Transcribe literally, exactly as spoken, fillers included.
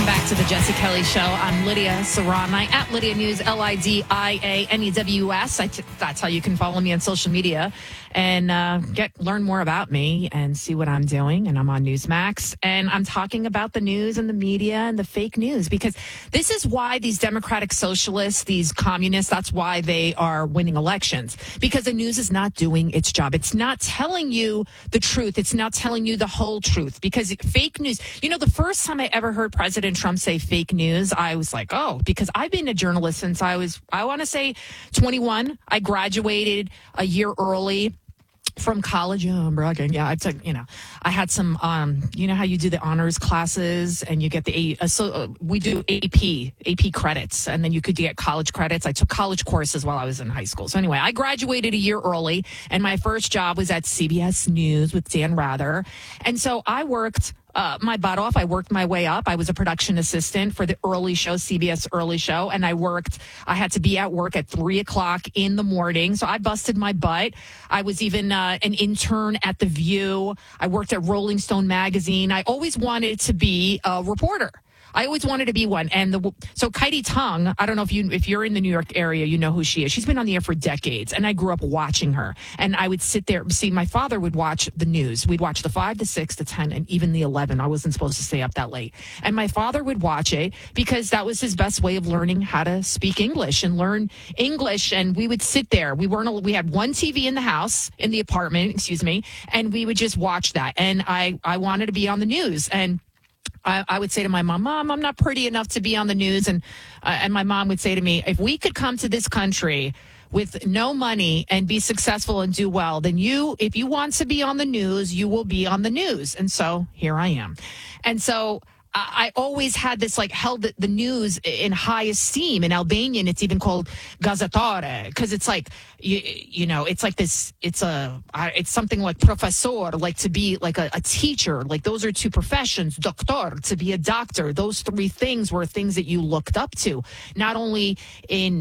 back to the Jesse Kelly Show. I'm Lydia Serrani at Lydia News, L I D I A N E W S. I t- that's how you can follow me on social media and uh, get learn more about me and see what I'm doing. And I'm on Newsmax. And I'm talking about the news and the media and the fake news, because this is why these democratic socialists, these communists, that's why they are winning elections, because the news is not doing its job. It's not telling you the truth. It's not telling you the whole truth, because fake news, you know, the first time I ever heard President Trump say fake news, I was like, oh, because I've been a journalist since I was, I want to say twenty-one. I graduated a year early from college. Yeah, I'm bragging. Yeah, I took, you know, I had some, um, you know how you do the honors classes and you get the, uh, so uh, we do A P, A P credits, and then you could get college credits. I took college courses while I was in high school. So anyway, I graduated a year early, and my first job was at C B S News with Dan Rather. And so I worked Uh, my butt off. I worked my way up. I was a production assistant for the early show, C B S Early Show. And I worked, I had to be at work at three o'clock in the morning. So I busted my butt. I was even uh, an intern at The View. I worked at Rolling Stone magazine. I always wanted to be a reporter. I always wanted to be one. And the, so Kaidi Tung, I don't know if you, if you're in the New York area, you know who she is. She's been on the air for decades. And I grew up watching her. And I would sit there. See, my father would watch the news. We'd watch the five, the six, the ten, and even the eleven. I wasn't supposed to stay up that late. And my father would watch it because that was his best way of learning how to speak English and learn English. And we would sit there. We weren't, we had one T V in the house, in the apartment, excuse me. And we would just watch that. And I, I wanted to be on the news. And I, I would say to my mom, Mom, I'm not pretty enough to be on the news. And uh, and my mom would say to me, if we could come to this country with no money and be successful and do well, then you, if you want to be on the news, you will be on the news. And so here I am. And so I always had this, like, held the, the news in high esteem. In Albanian, it's even called gazetare, because it's like, you, you know, it's like this, it's a, it's something like professor, like to be like a, a teacher. Like, those are two professions. Doctor, to be a doctor. Those three things were things that you looked up to, not only in